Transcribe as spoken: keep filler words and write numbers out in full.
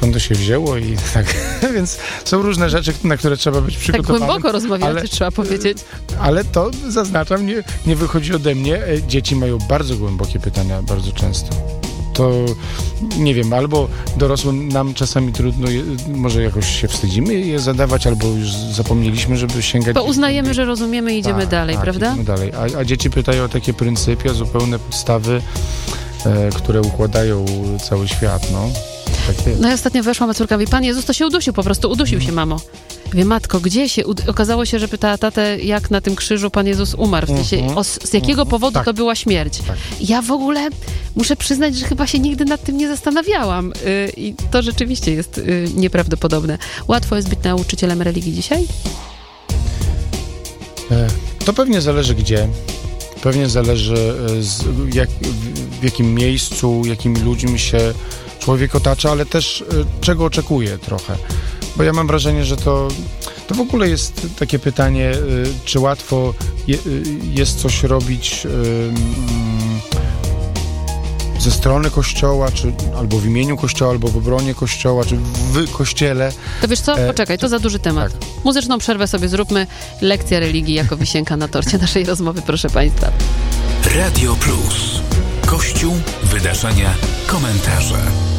skąd to się wzięło i tak, więc są różne rzeczy, na które trzeba być przygotowanym. Tak głęboko rozmawiacie, ale, trzeba powiedzieć. Ale to, zaznaczam, nie, nie wychodzi ode mnie. Dzieci mają bardzo głębokie pytania, bardzo często. To, nie wiem, albo dorosłym nam czasami trudno, je, może jakoś się wstydzimy je zadawać, albo już zapomnieliśmy, żeby sięgać... Bo uznajemy, że rozumiemy i idziemy tak, dalej, tak, prawda? idziemy dalej. A, a dzieci pytają o takie pryncypia, zupełne podstawy, e, które układają cały świat, no. Tak jest. No i ostatnio weszłam, a córka mówi, Pan Jezus to się udusił, po prostu udusił się, mamo. Mówię, matko, gdzie się... Ud- Okazało się, że pytała tatę, jak na tym krzyżu Pan Jezus umarł. W sensie, uh-huh. o, z jakiego uh-huh. powodu tak. to była śmierć. Tak. Ja w ogóle muszę przyznać, że chyba się nigdy nad tym nie zastanawiałam. Yy, I to rzeczywiście jest yy, nieprawdopodobne. Łatwo jest być nauczycielem religii dzisiaj? E, to pewnie zależy gdzie. Pewnie zależy z, jak, w jakim miejscu, jakimi ludźmi się człowiek otacza, ale też czego oczekuje trochę. Bo ja mam wrażenie, że to, to w ogóle jest takie pytanie, czy łatwo je, jest coś robić ze strony Kościoła, czy albo w imieniu Kościoła, albo w obronie Kościoła, czy w Kościele. To wiesz co? Poczekaj, to za duży temat. Tak. Muzyczną przerwę sobie zróbmy. Lekcja religii jako wisienka na torcie naszej rozmowy, proszę Państwa. Radio Plus. Kościół, wydarzenia, komentarze.